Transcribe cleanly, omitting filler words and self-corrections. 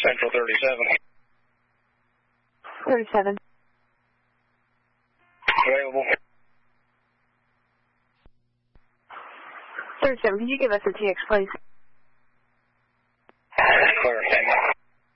Central 37. 37. Available. 37, can you give us a TX, please?